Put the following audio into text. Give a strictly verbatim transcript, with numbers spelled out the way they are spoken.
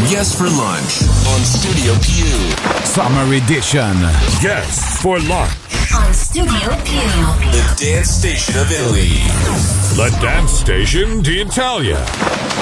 Guests for Lunch on Studio Pew. Summer Edition. Guests for Lunch on Studio Pew. The dance station of Italy. The dance station d'Italia.